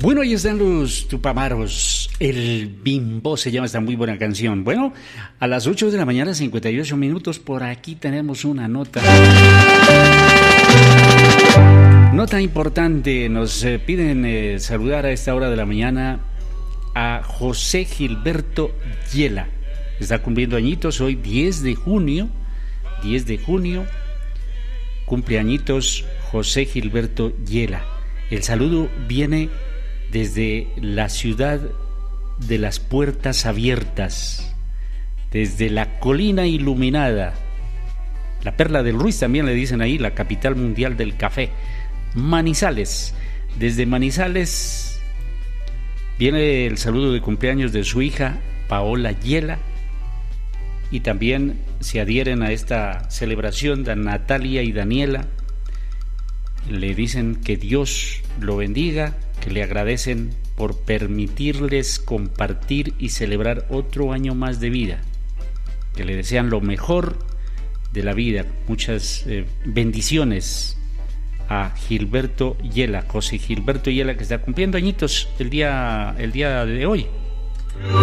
Bueno, ahí están los Tupamaros. El Bimbo se llama esta muy buena canción. Bueno, a las 8 de la mañana, 58 minutos, por aquí tenemos una nota. Nota importante, nos piden saludar a esta hora de la mañana a José Gilberto Yela. Está cumpliendo añitos hoy, 10 de junio, cumple añitos José Gilberto Yela. El saludo viene desde la ciudad de las puertas abiertas, desde la colina iluminada, la Perla del Ruiz también le dicen ahí, la capital mundial del café, Manizales. Desde Manizales viene el saludo de cumpleaños de su hija Paola Yela, y también se adhieren a esta celebración de Natalia y Daniela. Le dicen que Dios lo bendiga, que le agradecen por permitirles compartir y celebrar otro año más de vida, que le desean lo mejor de la vida. Muchas bendiciones a Gilberto Yela, José Gilberto Yela, que está cumpliendo añitos el día de hoy.